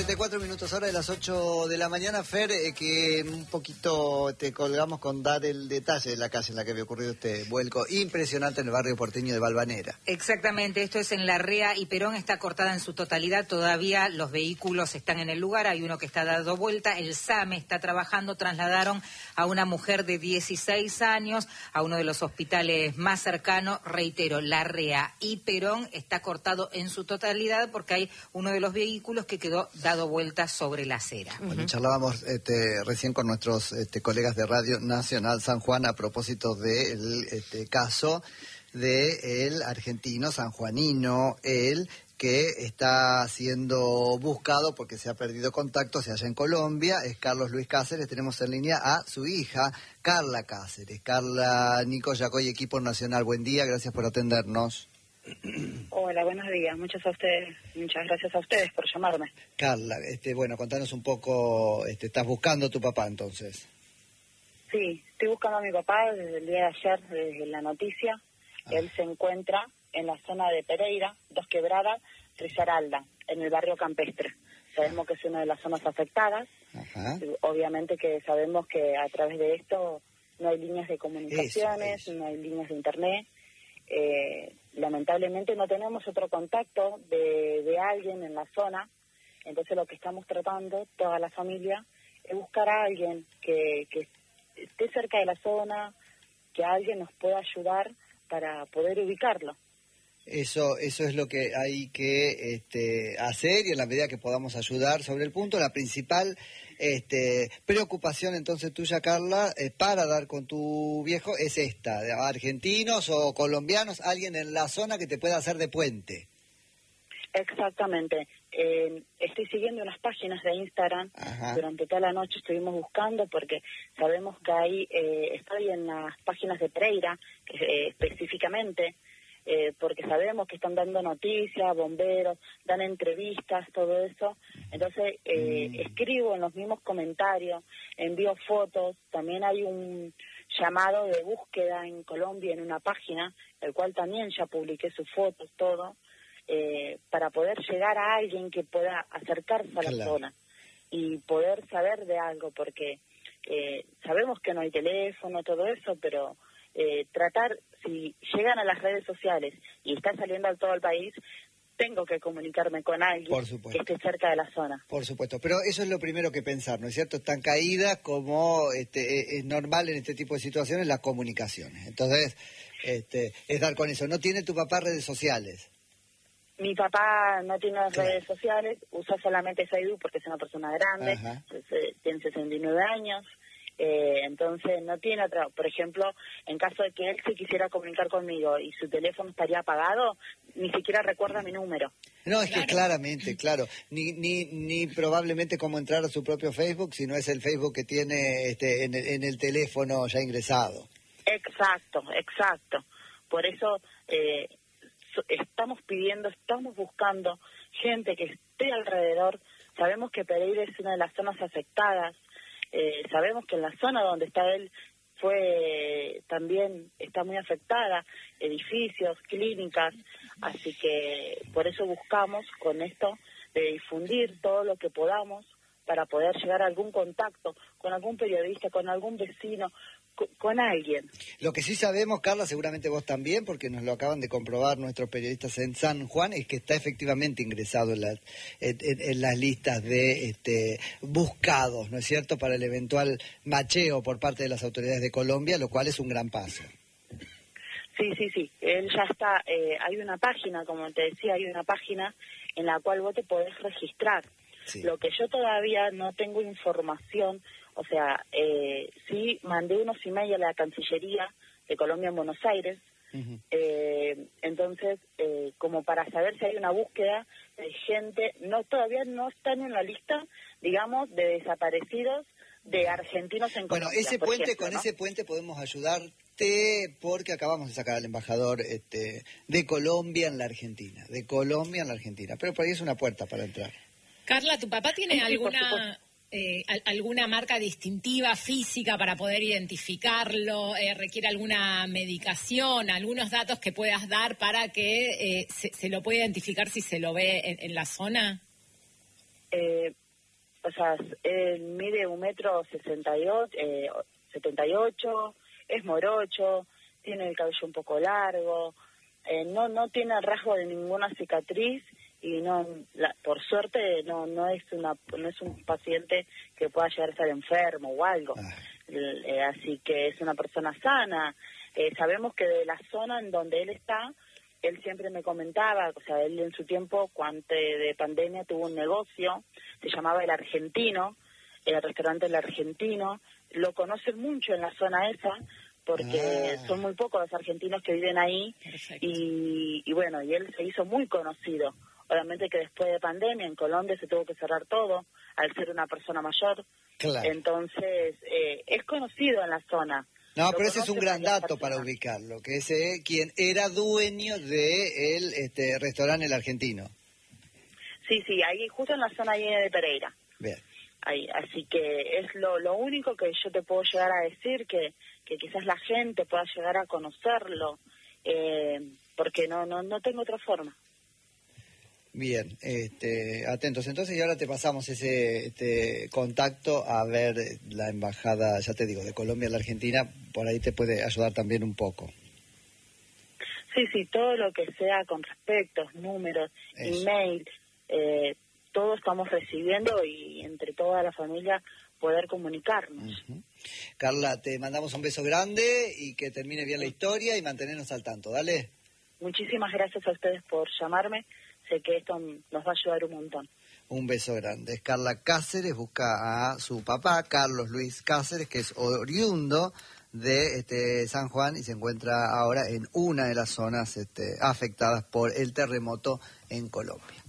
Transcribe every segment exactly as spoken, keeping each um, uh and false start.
treinta y cuatro minutos, hora de las ocho de la mañana. Fer, eh, que un poquito te colgamos con dar el detalle de la calle en la que había ocurrido este vuelco impresionante en el barrio porteño de Valvanera. Exactamente, esto es en Larrea y Perón, está cortada en su totalidad, todavía los vehículos están en el lugar, hay uno que está dando vuelta, el SAME está trabajando, trasladaron a una mujer de dieciséis años a uno de los hospitales más cercanos, reitero, Larrea y Perón está cortado en su totalidad porque hay uno de los vehículos que quedó dado vuelta sobre la acera. Bueno, uh-huh. charlábamos este, recién con nuestros este, colegas de Radio Nacional San Juan a propósito del este, caso del argentino sanjuanino, él que está siendo buscado porque se ha perdido contacto, se halla en Colombia, es Carlos Luis Cáceres. Tenemos en línea a su hija, Carla Cáceres. Carla, Nico Yacoy, equipo nacional, buen día, gracias por atendernos. Hola, buenos días, muchas a ustedes, muchas gracias a ustedes por llamarme. Carla, este, bueno, contanos un poco, este, ¿estás buscando a tu papá entonces? Sí, estoy buscando a mi papá desde el día de ayer, desde la noticia. Ah. Él se encuentra en la zona de Pereira, Dos Quebradas, Risaralda, en el barrio campestre. Sabemos que es una de las zonas afectadas. Ajá. Obviamente que sabemos que a través de esto no hay líneas de comunicaciones, eso, eso. no hay líneas de internet. Eh, lamentablemente no tenemos otro contacto de, de alguien en la zona, entonces lo que estamos tratando, toda la familia, es buscar a alguien que, que esté cerca de la zona, que alguien nos pueda ayudar para poder ubicarlo. Eso eso es lo que hay que este, hacer, y en la medida que podamos ayudar sobre el punto. La principal este, preocupación entonces tuya, Carla, eh, para dar con tu viejo es esta: de argentinos o colombianos, alguien en la zona que te pueda hacer de puente. Exactamente. Eh, estoy siguiendo unas páginas de Instagram. Ajá. Durante toda la noche estuvimos buscando porque sabemos que hay, eh, estoy en las páginas de Pereira, que, eh, específicamente, Eh, porque sabemos que están dando noticias, bomberos, dan entrevistas, todo eso. Entonces, eh, mm. escribo en los mismos comentarios, envío fotos. También hay un llamado de búsqueda en Colombia en una página, el cual también ya publiqué sus fotos, todo, eh, para poder llegar a alguien que pueda acercarse a la claro. zona y poder saber de algo, porque eh, sabemos que no hay teléfono, todo eso, pero eh, tratar, si llegan a las redes sociales y está saliendo a todo el país, tengo que comunicarme con alguien que esté cerca de la zona. Por supuesto, pero eso es lo primero que pensar, ¿no es cierto? Están caídas como este, es normal en este tipo de situaciones las comunicaciones. Entonces, este, es dar con eso. ¿No tiene tu papá redes sociales? Mi papá no tiene claro. redes sociales, usa solamente Facebook porque es una persona grande, entonces, tiene sesenta y nueve años. Eh, entonces no tiene otra, por ejemplo, en caso de que él se quisiera comunicar conmigo y su teléfono estaría apagado, ni siquiera recuerda mi número. No, es claro. que claramente, claro, ni ni ni probablemente cómo entrar a su propio Facebook, si no es el Facebook que tiene este en el, en el teléfono ya ingresado. Exacto, exacto. Por eso eh, estamos pidiendo, estamos buscando gente que esté alrededor. Sabemos que Pereira es una de las zonas afectadas. Eh, sabemos que en la zona donde está él fue también está muy afectada, edificios, clínicas, así que por eso buscamos con esto de difundir todo lo que podamos para poder llegar a algún contacto con algún periodista, con algún vecino, con, con alguien. Lo que sí sabemos, Carla, seguramente vos también, porque nos lo acaban de comprobar nuestros periodistas en San Juan, es que está efectivamente ingresado en las, en, en, en las listas de este, buscados, ¿no es cierto?, para el eventual macheo por parte de las autoridades de Colombia, lo cual es un gran paso. Sí, sí, sí, él ya está, eh, hay una página, como te decía, hay una página en la cual vos te podés registrar. Sí. Lo que yo todavía no tengo información, o sea, eh, sí mandé unos emails a la Cancillería de Colombia en Buenos Aires, uh-huh. eh, entonces, eh, como para saber si hay una búsqueda de gente, no todavía no están en la lista, digamos, de desaparecidos de argentinos en Colombia. Bueno, ese puente, ejemplo, con ¿no? ese puente podemos ayudarte porque acabamos de sacar al embajador este, de Colombia en la Argentina, de Colombia en la Argentina, pero por ahí es una puerta para entrar. Carla, ¿tu papá tiene sí, alguna eh, alguna marca distintiva física para poder identificarlo? Eh, ¿Requiere alguna medicación, algunos datos que puedas dar para que eh, se, se lo pueda identificar si se lo ve en, en la zona? Eh, o sea, él mide un metro sesenta y ocho, eh, setenta y ocho, es morocho, tiene el cabello un poco largo, eh, no no tiene rasgo de ninguna cicatriz y no, la, por suerte no no es una no es un paciente que pueda llegar a estar enfermo o algo, eh, así que es una persona sana. Eh, sabemos que de la zona en donde él está, él siempre me comentaba, o sea, él en su tiempo, cuando de pandemia, tuvo un negocio, se llamaba El Argentino, el restaurante El Argentino, lo conocen mucho en la zona esa, porque ah. son muy pocos los argentinos que viven ahí, y, y bueno, y él se hizo muy conocido. Obviamente que después de pandemia en Colombia se tuvo que cerrar todo, al ser una persona mayor, claro. Entonces eh, es conocido en la zona. No, pero ese es un gran dato para ubicarlo, que es eh, quien era dueño de el este, restaurante El Argentino. Sí, sí, ahí justo en la zona ahí de Pereira. Bien. Ahí, así que es lo, lo único que yo te puedo llegar a decir, que, que quizás la gente pueda llegar a conocerlo, eh, porque no, no, no tengo otra forma. Bien, este, atentos. Entonces, y ahora te pasamos ese este, contacto a ver la embajada, ya te digo, de Colombia a la Argentina, por ahí te puede ayudar también un poco. Sí, sí, todo lo que sea con respectos, números, Eso. email, eh, todo estamos recibiendo y entre toda la familia poder comunicarnos. Uh-huh. Carla, te mandamos un beso grande y que termine bien la historia y mantenernos al tanto, dale. Muchísimas gracias a ustedes por llamarme. Sé que esto nos va a ayudar un montón. Un beso grande. Es Carla Cáceres, busca a su papá, Carlos Luis Cáceres, que es oriundo de este, San Juan y se encuentra ahora en una de las zonas este, afectadas por el terremoto en Colombia.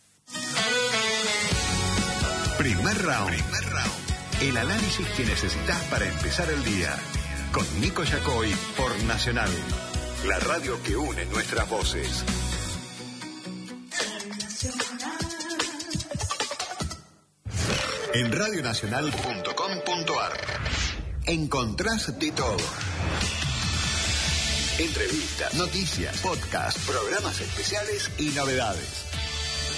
Primer round. Primer round. El análisis que necesitas para empezar el día. Con Nico Yacoy por Nacional. La radio que une nuestras voces. En radionacional punto com punto ar encontrás de todo. Entrevistas, noticias, podcasts, programas especiales y novedades.